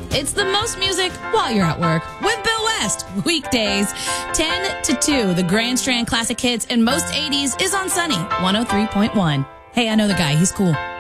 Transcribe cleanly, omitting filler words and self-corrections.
It's the most music while you're at work with Bill West. Weekdays, 10 to 2. The Grand Strand Classic Hits and most 80s is on Sunny 103.1. Hey, I know the guy. He's cool.